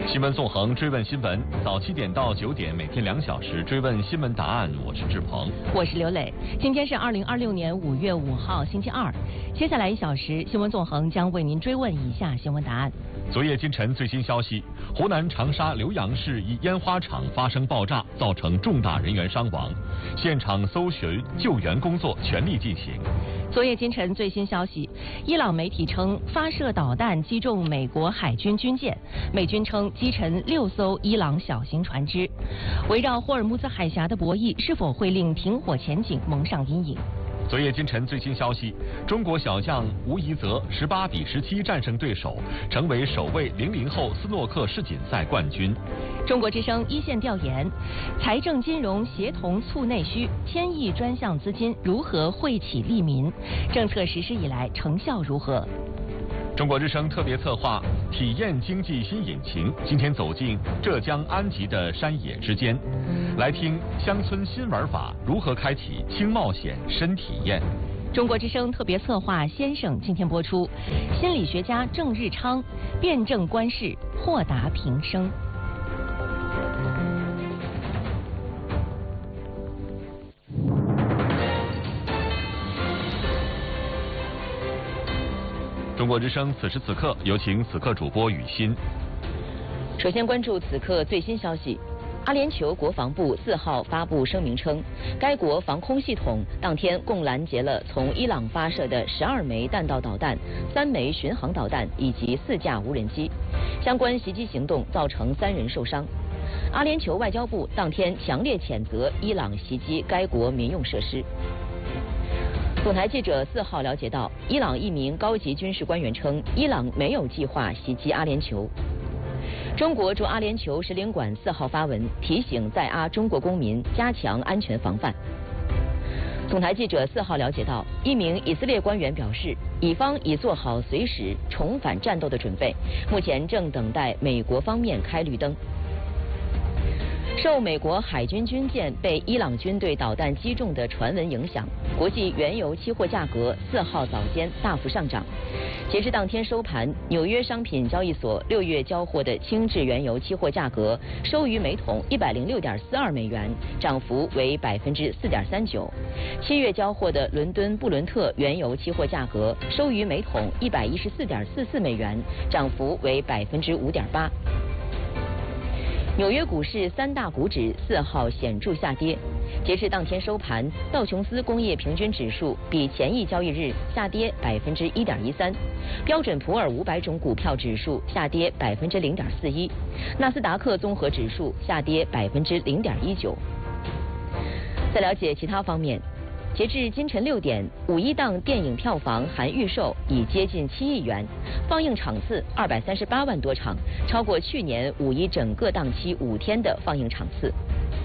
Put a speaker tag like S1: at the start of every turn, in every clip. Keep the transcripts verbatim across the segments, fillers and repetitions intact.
S1: 新闻纵横，追问新闻，早七点到九点，每天两小时追问新闻答案。我是志鹏，
S2: 我是刘磊。今天是二零二六年五月五号，星期二。接下来一小时，新闻纵横将为您追问以下新闻答案。
S1: 昨夜今晨最新消息，湖南长沙浏阳市一烟花厂发生爆炸，造成重大人员伤亡，现场搜寻救援工作全力进行。
S2: 昨夜今晨最新消息，伊朗媒体称发射导弹击中美国海军军舰，美军称击沉六艘伊朗小型船只。围绕霍尔木兹海峡的博弈是否会令停火前景蒙上阴影？
S1: 昨夜今晨最新消息，中国小将吴怡泽十八比十七战胜对手，成为首位零零后斯诺克世锦赛冠军。
S2: 中国之声一线调研，财政金融协同促内需，千亿专项资金如何惠企利民？政策实施以来成效如何？
S1: 中国之声特别策划体验经济新引擎，今天走进浙江安吉的山野之间，来听乡村新玩法如何开启轻冒险深体验。
S2: 中国之声特别策划先生今天播出，心理学家郑日昌辩证观世，豁达平生。
S1: 中国之声此时此刻，有请此刻主播雨欣。
S2: 首先关注此刻最新消息。阿联酋国防部四号发布声明称，该国防空系统当天共拦截了从伊朗发射的十二枚弹道导弹、三枚巡航导弹以及四架无人机。相关袭击行动造成三人受伤。阿联酋外交部当天强烈谴责伊朗袭击该国民用设施。总台记者四号了解到，伊朗一名高级军事官员称，伊朗没有计划袭击阿联酋。中国驻阿联酋使领馆四号发文提醒在阿中国公民加强安全防范。总台记者四号了解到，一名以色列官员表示，以方已做好随时重返战斗的准备，目前正等待美国方面开绿灯。受美国海军军舰被伊朗军队导弹击中的传闻影响，国际原油期货价格四号早间大幅上涨。截至当天收盘，纽约商品交易所六月交货的轻质原油期货价格收于每桶一百零六点四二美元，涨幅为百分之四点三九。七月交货的伦敦布伦特原油期货价格收于每桶一百一十四点四四美元，涨幅为百分之五点八。纽约股市三大股指四号显著下跌，截至当天收盘，道琼斯工业平均指数比前一交易日下跌百分之一点一三，标准普尔五百种股票指数下跌百分之零点四一，纳斯达克综合指数下跌百分之零点一九。再了解其他方面。截至今晨六点，五一档电影票房含预售已接近七亿元，放映场次二百三十八万多场，超过去年五一整个档期五天的放映场次。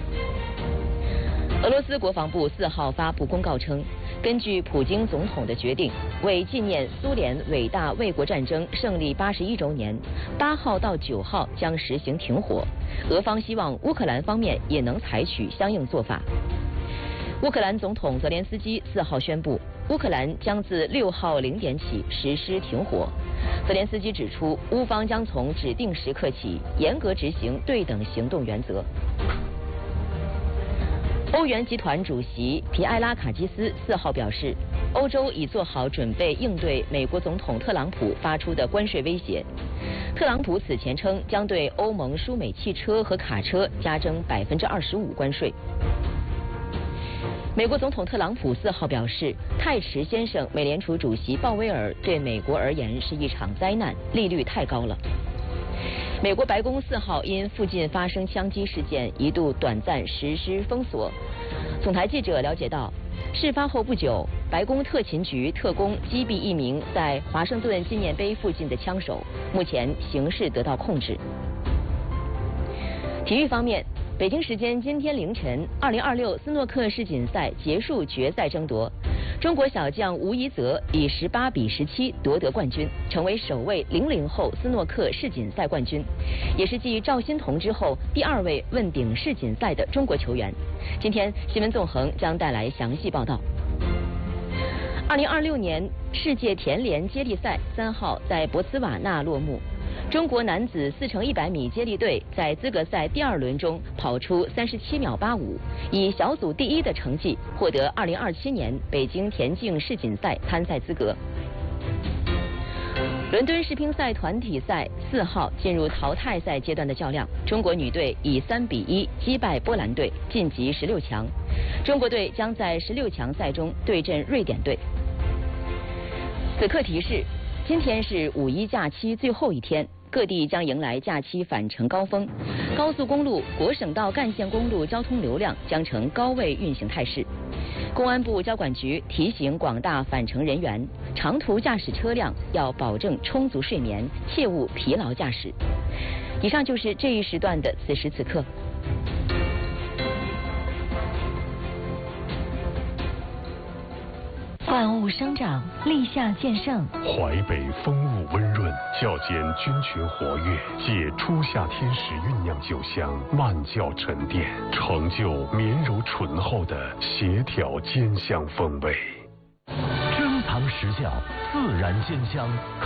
S2: 俄罗斯国防部四号发布公告称，根据普京总统的决定，为纪念苏联伟大卫国战争胜利八十一周年，八号到九号将实行停火。俄方希望乌克兰方面也能采取相应做法。乌克兰总统泽连斯基四号宣布，乌克兰将自六号零点起实施停火。泽连斯基指出，乌方将从指定时刻起严格执行对等行动原则。欧元集团主席皮埃拉卡基斯四号表示，欧洲已做好准备应对美国总统特朗普发出的关税威胁。特朗普此前称将对欧盟输美汽车和卡车加征百分之二十五关税。美国总统特朗普四号表示，泰池先生美联储主席鲍威尔对美国而言是一场灾难，利率太高了。美国白宫四号因附近发生枪击事件，一度短暂实施封锁。总台记者了解到，事发后不久，白宫特勤局特工击毙一名在华盛顿纪念碑附近的枪手，目前形势得到控制。体育方面，北京时间今天凌晨，二零二六斯诺克世锦赛结束决赛争夺，中国小将吴怡泽以十八比十七夺得冠军，成为首位零零后斯诺克世锦赛冠军，也是继赵欣彤之后第二位问鼎世锦赛的中国球员。今天新闻纵横将带来详细报道。二零二六年世界田联接力赛三号在博茨瓦纳落幕。 中国男子四乘一百米接力队在资格赛第二轮中跑出三十七秒八五，以小组第一的成绩获得二零二七年北京田径世锦赛参赛资格。伦敦世乒赛团体赛四号进入淘汰赛阶段的较量，中国女队以三比一击败波兰队，晋级十六强。中国队将在十六强赛中对阵瑞典队。此刻提示：今天是五一假期最后一天，各地将迎来假期返程高峰，高速公路、国省道干线公路交通流量将呈高位运行态势。公安部交管局提醒广大返程人员，长途驾驶车辆要保证充足睡眠，切勿疲劳驾驶。以上就是这一时段的此时此刻。
S3: 万物生长，立夏渐盛。
S4: 淮北风物温润，较间菌群活跃，借初夏天时酝酿酒香，慢酵沉淀，成就绵柔醇厚的协调兼香风味。
S5: 珍藏实酵，自然兼香。